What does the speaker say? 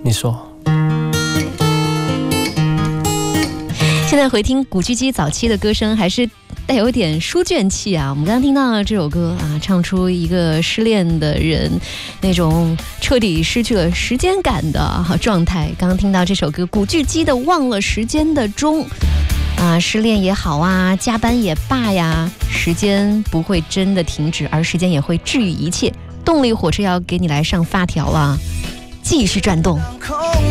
你说。 现在回听古巨基早期的歌声，还是带有点书卷气啊。我们刚刚听到这首歌啊，唱出一个失恋的人那种彻底失去了时间感的状态。刚刚听到这首歌，古巨基的《忘了时间的钟》啊，失恋也好啊，加班也罢呀，时间不会真的停止，而时间也会治愈一切。动力火车要给你来上发条了，继续转动。